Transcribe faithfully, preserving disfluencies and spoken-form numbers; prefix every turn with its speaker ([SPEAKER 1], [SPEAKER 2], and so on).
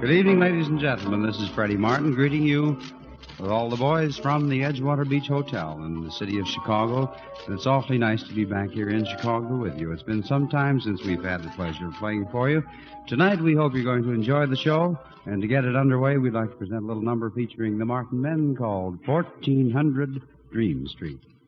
[SPEAKER 1] Good evening, ladies and gentlemen. This is Freddie Martin greeting you with all the boys from the Edgewater Beach Hotel in the city of Chicago. And it's awfully nice to be back here in Chicago with you. It's been some time since we've had the pleasure of playing for you. Tonight, we hope you're going to enjoy the show. And to get it underway, we'd like to present a little number featuring the Martin Men called fourteen hundred Dream Street.